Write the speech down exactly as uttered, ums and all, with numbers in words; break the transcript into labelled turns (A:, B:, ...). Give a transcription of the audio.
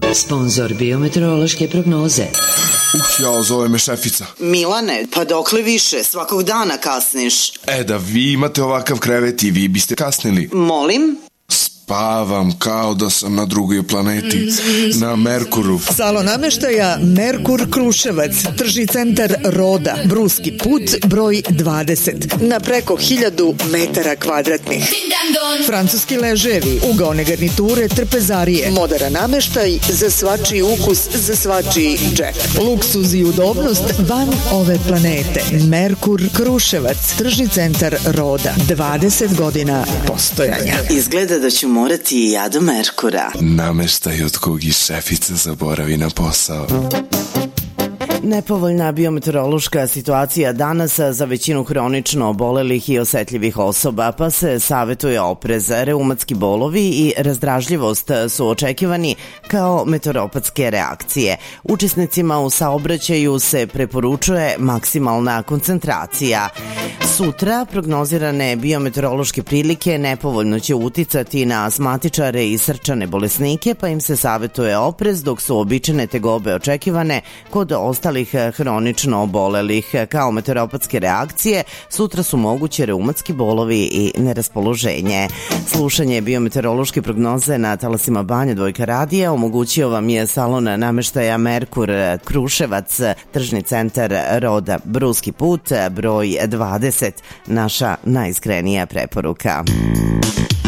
A: Sponzor biometeorološke prognoze.
B: Uh, jao, zove me šefica.
C: Milane, pa dokle više? Svakog dana kasniš.
B: E, da vi imate ovakav krevet i vi biste kasnili.
C: Molim?
B: Spavam kao da sam na drugoj planeti, na Merkuru.
D: Salon nameštaja Merkur Kruševac, tržni centar Roda, Bruski put, broj dvadeset, na preko hiljadu metara kvadratnih. Francuski leževi, ugaone garniture, trpezarije, moderan nameštaj za svačiji ukus, za svačiji džep. Luksuz i udobnost van ove planete. Merkur Kruševac, tržni centar Roda, dvadeset godina postojanja.
C: Izgleda da ću morati i ja do Merkura.
B: Nameštaj od kog i šefica zaboravi na posao.
E: Nepovoljna biometeorološka situacija danas za većinu hronično obolelih i osetljivih osoba, pa se savetuje oprez. Reumatski bolovi i razdražljivost su očekivani kao meteoropatske reakcije. Učesnicima u saobraćaju se preporučuje maksimalna koncentracija. Sutra prognozirane biometeorološke prilike nepovoljno će uticati na astmatičare i srčane bolesnike, pa im se savetuje oprez, dok su običajne tegobe očekivane kod ostalih hronično obolelih. Kao meteoropatske reakcije sutra su moguće reumatski bolovi i neraspoloženje. Slušanje biometeorološke prognoze na talasima Banja Dvojka radija omogućio vam je salon nameštaja Merkur Kruševac, tržni centar Roda, Bruski put, broj dvadeset, naša najiskrenija preporuka.